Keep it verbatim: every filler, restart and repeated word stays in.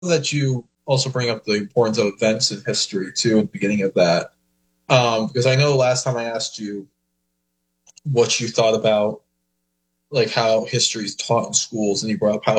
that you also bring up the importance of events in history too at the beginning of that, um, because I know last time I asked you what you thought about like how history is taught in schools, and you brought up how